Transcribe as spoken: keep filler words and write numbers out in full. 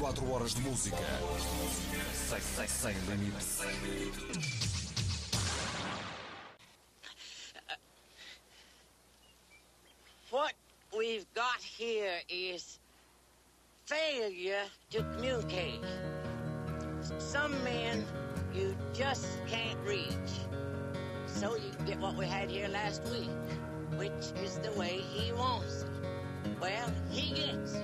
quatro horas de música. Sem, sem, sem limites. What we've got here is failure to communicate. Some men you just can't reach. So you get what we had here last week, which is the way he wants it. Well, he gets it.